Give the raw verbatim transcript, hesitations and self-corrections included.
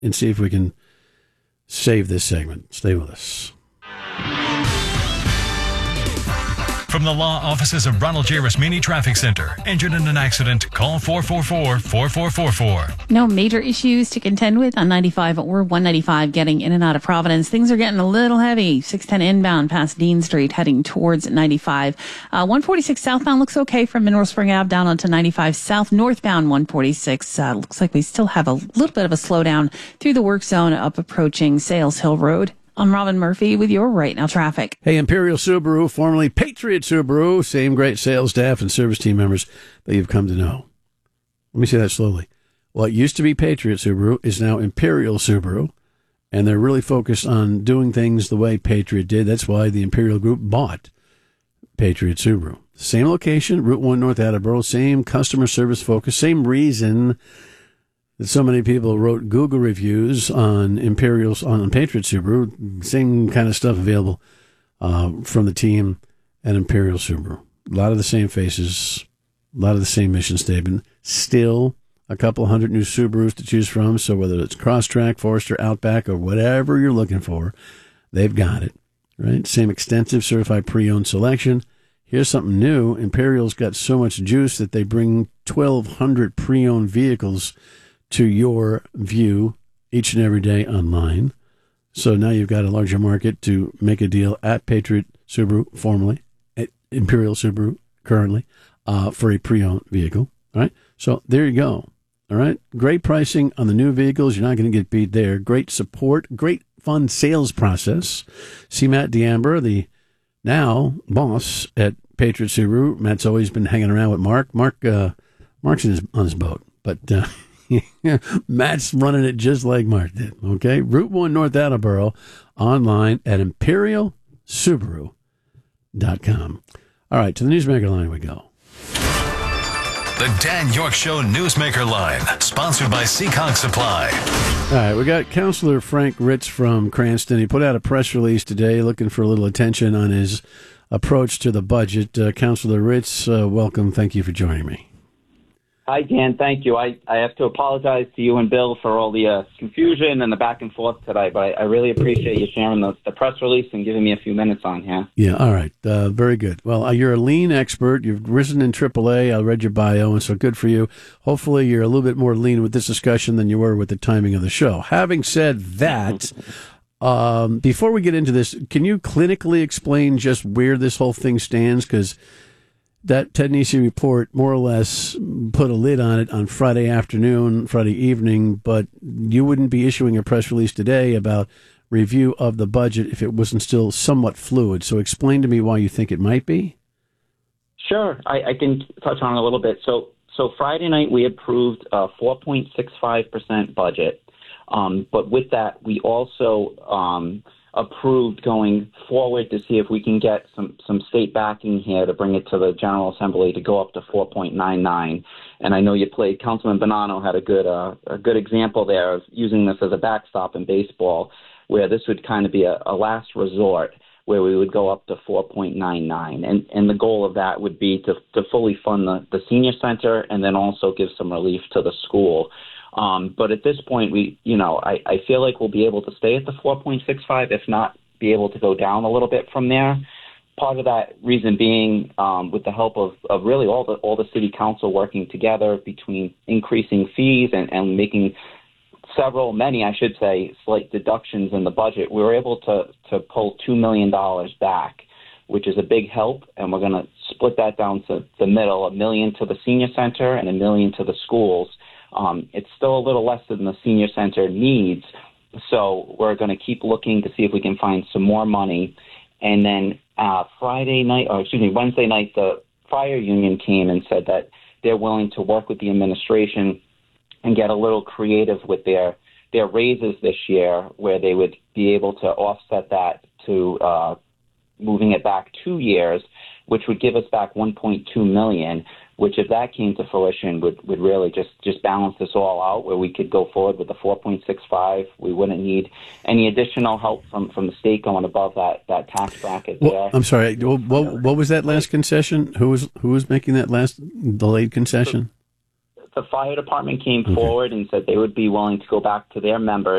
and see if we can save this segment. Stay with us. From the law offices of Ronald J. Rosmini Traffic Center. Injured in an accident? Call four four four, four four four four. No major issues to contend with on ninety-five or one ninety-five getting in and out of Providence. Things are getting a little heavy. six ten inbound past Dean Street heading towards ninety-five. Uh, one forty-six southbound looks okay from Mineral Spring Ave down onto ninety-five south. Northbound one forty-six uh, looks like we still have a little bit of a slowdown through the work zone up approaching Sales Hill Road. I'm Robin Murphy with your Right Now Traffic. Hey, Imperial Subaru, formerly Patriot Subaru, same great sales staff and service team members that you've come to know. Let me say that slowly. What used to be Patriot Subaru is now Imperial Subaru, and they're really focused on doing things the way Patriot did. That's why the Imperial Group bought Patriot Subaru. Same location, Route one North Attleboro, same customer service focus, same reason that so many people wrote Google reviews on Imperials, on Patriot Subaru, same kind of stuff available uh, from the team at Imperial Subaru. A lot of the same faces, a lot of the same mission statement. Still a couple hundred new Subarus to choose from, so whether it's Crosstrack, Forester, Outback, or whatever you're looking for, they've got it, right? Same extensive certified pre-owned selection. Here's something new. Imperial's got so much juice that they bring twelve hundred pre-owned vehicles to your view each and every day online. So now you've got a larger market to make a deal at Patriot Subaru, formerly, at Imperial Subaru, currently, uh, for a pre-owned vehicle. All right? So there you go. All right? Great pricing on the new vehicles. You're not going to get beat there. Great support. Great fun sales process. See Matt D'Ambra, the now boss at Patriot Subaru. Matt's always been hanging around with Mark. Mark, uh, Mark's in his, on his boat, but uh, Matt's running it just like Mark did. Okay, Route one North Attleboro, online at imperial subaru dot com. All right, to the Newsmaker line we go. The Dan York Show Newsmaker line, sponsored by Seekonk Supply. All right, we got Councilor Frank Ritz from Cranston. He put out a press release today looking for a little attention on his approach to the budget. Uh, Councilor Ritz, uh, welcome. Thank you for joining me. Hi, Dan. Thank you. I, I have to apologize to you and Bill for all the uh, confusion and the back and forth today, but I, I really appreciate you sharing the, the press release and giving me a few minutes on here. Yeah, all right. Uh, very good. Well, uh, you're a lean expert. You've risen in triple A. I read your bio, and so good for you. Hopefully you're a little bit more lean with this discussion than you were with the timing of the show. Having said that, um, before we get into this, can you clinically explain just where this whole thing stands? Because that Ted Nesi report more or less put a lid on it on Friday afternoon, Friday evening, but you wouldn't be issuing a press release today about review of the budget if it wasn't still somewhat fluid. So explain to me why you think it might be. Sure. I, I can touch on it a little bit. So, so Friday night we approved a four point six five percent budget. Um, but with that, we also um, approved going forward to see if we can get some, some state backing here to bring it to the General Assembly to go up to four point nine nine. And I know you played, Councilman Bonanno had a good uh, a good example there of using this as a backstop in baseball, where this would kind of be a, a last resort where we would go up to four point nine nine. And, and the goal of that would be to, to fully fund the, the senior center and then also give some relief to the school. Um, but at this point, we, you know, I, I feel like we'll be able to stay at the four point six five, if not be able to go down a little bit from there. Part of that reason being um, with the help of, of really all the all the city council working together between increasing fees and, and making several, many, I should say, slight deductions in the budget, we were able to, to pull two million dollars back, which is a big help. And we're going to split that down to the middle, a million to the senior center and a million to the schools. Um, it's still a little less than the senior center needs, so we're going to keep looking to see if we can find some more money. And then uh, Friday night, or excuse me, Wednesday night, the fire union came and said that they're willing to work with the administration and get a little creative with their their raises this year, where they would be able to offset that to uh, moving it back two years, which would give us back one point two million dollars, which if that came to fruition would, would really just, just balance this all out, where we could go forward with the four point six five. We wouldn't need any additional help from, from the state going above that, that tax bracket there. Well, I'm sorry, what, what, what was that last concession? Who was who was making that last delayed concession? the fire department came forward and said they would be willing to go back to their members